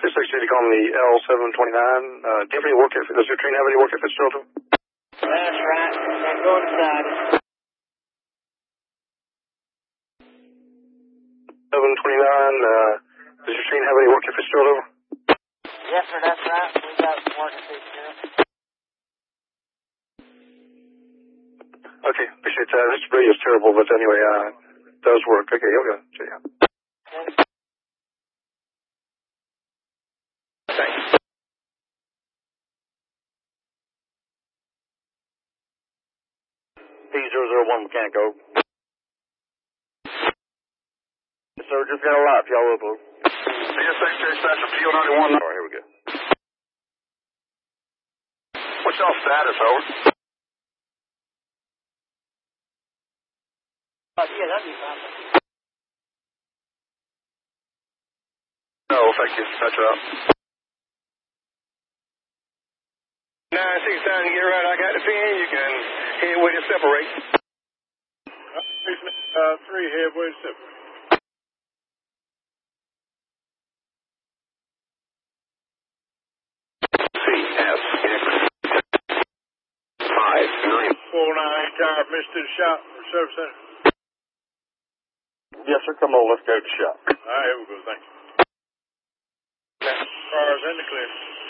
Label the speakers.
Speaker 1: 660 calling the L729. Do you have any work at, does your train have any work at Fitzgerald?
Speaker 2: That's right. I'm going inside it.
Speaker 1: 729, does your train have any work at Fitzgerald?
Speaker 2: Yes, sir, that's right. We got some work at Fitzgerald.
Speaker 1: Okay, appreciate that. This radio's terrible, but anyway, it does work. Okay, okay. See ya. Thanks. P001 Mechanico. Yes, sir, just got a light, y'all upload. Yes, Secretary Special Field 91. All right, here we go. What's y'all status, over?
Speaker 2: Yeah, that'd be fine.
Speaker 1: No, thank you. That's up. 969, you get right. I got the pin. You can head way to separate. 3 head way to separate. CSX 59. 49 tower, Mr. the shop or service center. Yes, sir. Come on, let's go to the shop. All right, here we go. Thank you. Cars in the clear.